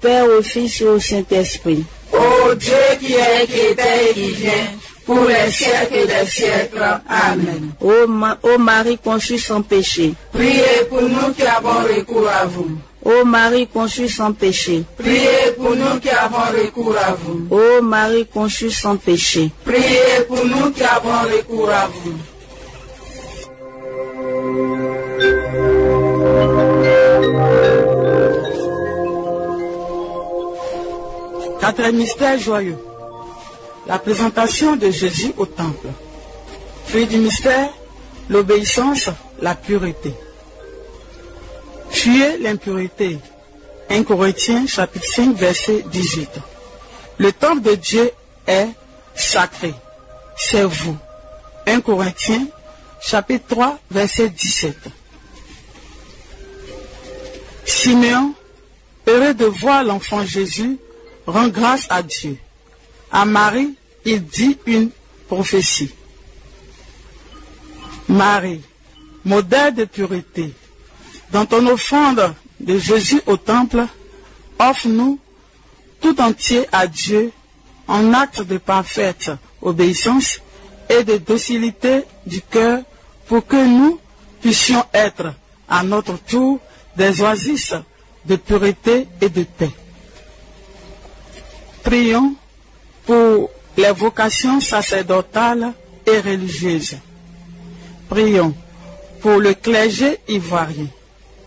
Père, au Fils et au Saint-Esprit. Ô Dieu qui est, qui était et qui vient, pour les siècles des siècles. Amen. Ô Marie conçue sans péché. Priez pour nous qui avons recours à vous. Ô Marie conçue sans péché. Priez pour nous qui avons recours à vous. Ô Marie conçue sans péché. Priez pour nous qui avons recours à vous. Quatrième mystère joyeux. La présentation de Jésus au temple. Fruit du mystère, l'obéissance, la pureté. Fuyez l'impureté. 1 Corinthiens chapitre 5 verset 18. Le temple de Dieu est sacré. C'est vous. 1 Corinthiens chapitre 3 verset 17. Simeon, heureux de voir l'enfant Jésus, rend grâce à Dieu. À Marie, il dit une prophétie. Marie, modèle de pureté, dans ton offrande de Jésus au temple, offre-nous tout entier à Dieu en acte de parfaite obéissance et de docilité du cœur pour que nous puissions être à notre tour des oasis de pureté et de paix. Prions pour les vocations sacerdotales et religieuses. Prions pour le clergé ivoirien.